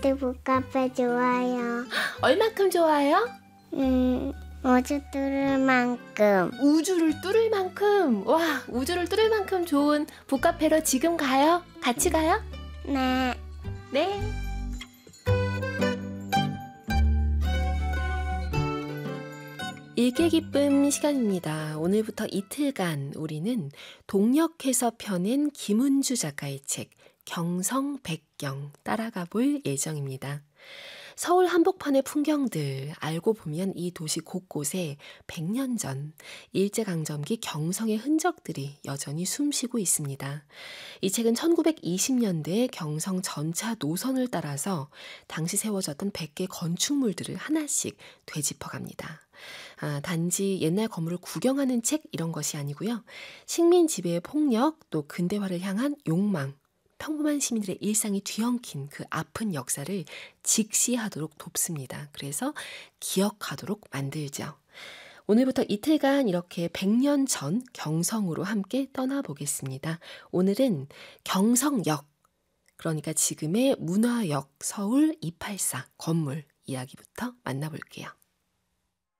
아이들 북카페 좋아요. 얼만큼 좋아요? 우주 뚫을 만큼. 우주를 뚫을 만큼. 와, 우주를 뚫을 만큼 좋은 북카페로 지금 가요? 같이 가요? 네. 네. 읽기 기쁨 시간입니다. 오늘부터 이틀간 우리는 동역해서 펴낸 김은주 작가의 책 경성백경 따라가 볼 예정입니다. 서울 한복판의 풍경들 알고 보면 이 도시 곳곳에 100년 전 일제강점기 경성의 흔적들이 여전히 숨쉬고 있습니다. 이 책은 1920년대 경성 전차 노선을 따라서 당시 세워졌던 100개 건축물들을 하나씩 되짚어갑니다. 단지 옛날 건물을 구경하는 책 이런 것이 아니고요. 식민 지배의 폭력 또 근대화를 향한 욕망, 평범한 시민들의 일상이 뒤엉킨 그 아픈 역사를 직시하도록 돕습니다. 그래서 기억하도록 만들죠. 오늘부터 이틀간 이렇게 100년 전 경성으로 함께 떠나보겠습니다. 오늘은 경성역, 그러니까 지금의 문화역 서울 284 건물 이야기부터 만나볼게요.